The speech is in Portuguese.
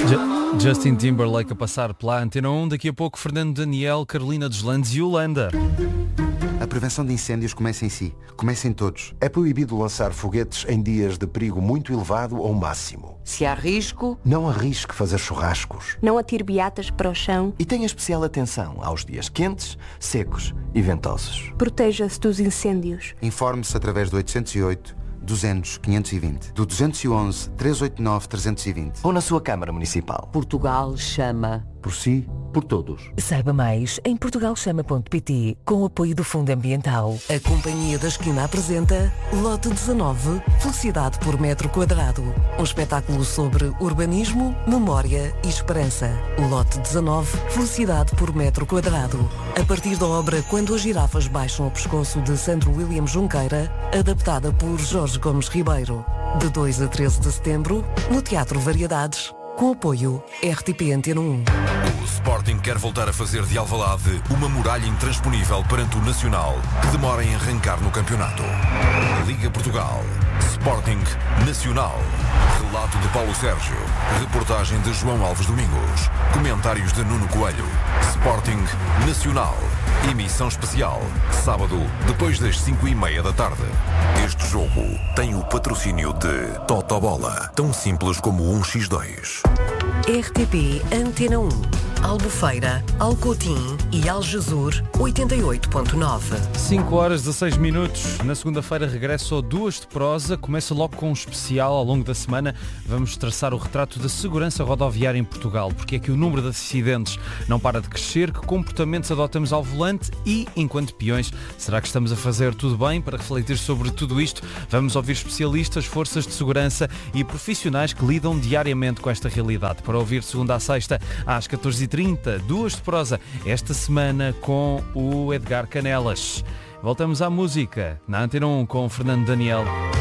Justin Timberlake a passar pela Antena 1. Daqui a pouco Fernando Daniel, Carolina dos Landes e Holanda. A prevenção de incêndios começa em si. Começa em todos. É proibido lançar foguetes em dias de perigo muito elevado ou máximo. Se há risco, não arrisque fazer churrascos. Não atire beatas para o chão. E tenha especial atenção aos dias quentes, secos e ventosos. Proteja-se dos incêndios. Informe-se através do 808 200 520, do 211 389 320 ou na sua Câmara Municipal. Portugal chama. Por si, por todos. Saiba mais em portugalchama.pt, com o apoio do Fundo Ambiental. A Companhia da Esquina apresenta Lote 19, Felicidade por Metro Quadrado. Um espetáculo sobre urbanismo, memória e esperança. Lote 19, Felicidade por Metro Quadrado. A partir da obra Quando as Girafas Baixam o Pescoço, de Sandro William Junqueira, adaptada por Jorge Gomes Ribeiro. De 2 a 13 de setembro, no Teatro Variedades. Com apoio RTP Antena 1. O Sporting quer voltar a fazer de Alvalade uma muralha intransponível perante o Nacional, que demora em arrancar no campeonato. Liga Portugal. Sporting Nacional. Relato de Paulo Sérgio. Reportagem de João Alves Domingos. Comentários de Nuno Coelho. Sporting Nacional. Emissão especial. Sábado, depois das 5:30 da tarde. Este jogo tem o patrocínio de Totobola. Tão simples como 1x2. RTP Antena 1. Albufeira, Alcotim e Algesur 88.9. 5 horas 16 minutos. Na segunda-feira regresso ao Duas de Prosa. Começa logo com um especial. Ao longo da semana vamos traçar o retrato da segurança rodoviária em Portugal. Porque é que o número de acidentes não para de crescer, que comportamentos adotamos ao volante e, enquanto peões, será que estamos a fazer tudo bem? Para refletir sobre tudo isto, vamos ouvir especialistas, forças de segurança e profissionais que lidam diariamente com esta realidade. Para ouvir segunda a sexta às 14h30, Duas de Prosa, esta semana com o Edgar Canelas. Voltamos à música, na Antena 1 com o Fernando Daniel.